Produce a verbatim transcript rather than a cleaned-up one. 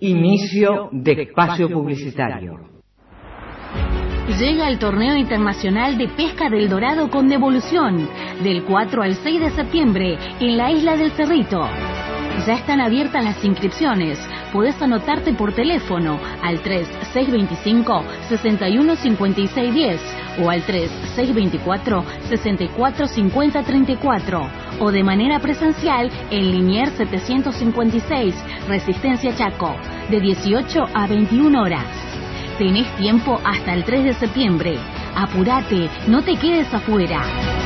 Inicio de espacio publicitario. Llega el Torneo Internacional de Pesca del Dorado con devolución, del cuatro al seis de septiembre, en la isla del Cerrito. Ya están abiertas las inscripciones. Podés anotarte por teléfono al tres seis dos cinco, seis uno cinco seis uno cero o al tres seis dos cuatro, seis cuatro cinco cero tres cuatro o de manera presencial en Liniers setecientos cincuenta y seis, Resistencia Chaco, de dieciocho a veintiuna horas. Tenés tiempo hasta el tres de septiembre. Apurate, no te quedes afuera.